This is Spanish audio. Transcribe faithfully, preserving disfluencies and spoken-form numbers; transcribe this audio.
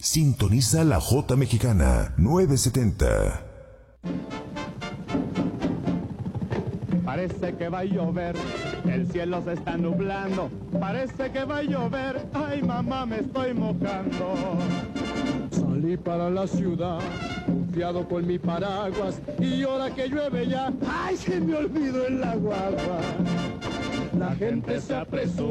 Sintoniza la J Mexicana novecientos setenta. Parece que va a llover, el cielo se está nublando. Parece que va a llover, ay mamá me estoy mojando. Salí para la ciudad, confiado con mi paraguas, y ahora que llueve ya, ay se me olvidó el agua. La gente se apresura.